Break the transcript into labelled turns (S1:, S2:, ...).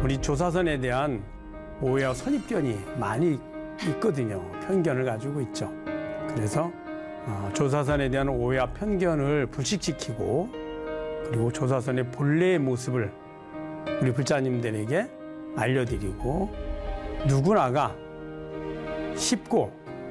S1: 우리 조사선에 대한 오해와 선입견이 많이 있거든요. 편견을 가지고 있죠. 그래서 조사선에 대한 오해와 편견을 불식시키고 그리고 조사선의 본래의 모습을 우리 불자님들에게 알려드리고 누구나가 쉽고